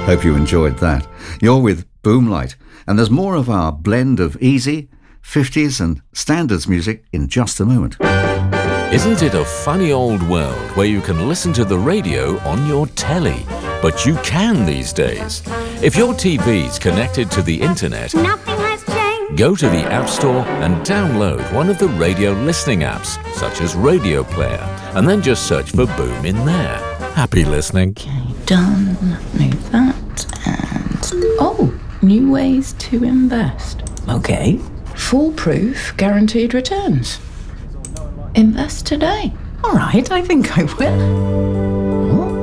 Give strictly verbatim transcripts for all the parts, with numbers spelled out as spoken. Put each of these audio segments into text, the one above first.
Hope you enjoyed that. You're with Boomlight, and there's more of our blend of easy, fifties and standards music in just a moment. Isn't it a funny old world where you can listen to the radio on your telly? But you can these days. If your T V's connected to the internet, Nothing has changed. go to the App Store and download one of the radio listening apps, such as Radio Player, and then just search for Boom in there. Happy listening. Okay, done. Move that and... Oh, new ways to invest. Okay. Foolproof guaranteed returns. Invest today. All right, I think I will.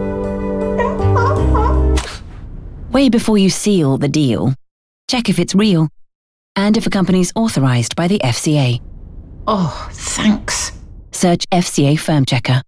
Way before you seal the deal, check if it's real and if a company's authorised by the F C A. Oh, thanks. Search F C A Firm Checker.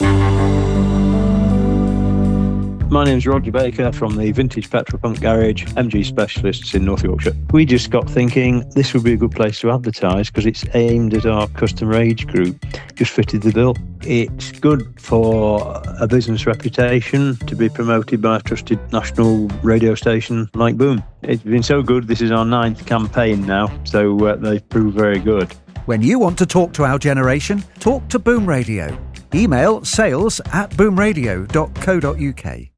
My name's Roger Baker from the Vintage Petrol Pump Garage, M G Specialists in North Yorkshire. We just got thinking this would be a good place to advertise because it's aimed at our customer age group. Just fitted the bill. It's good for a business reputation to be promoted by a trusted national radio station like Boom. It's been so good, this is our ninth campaign now, so uh, they've proved very good. When you want to talk to our generation, talk to Boom Radio. Email sales at boomradio dot co dot uk.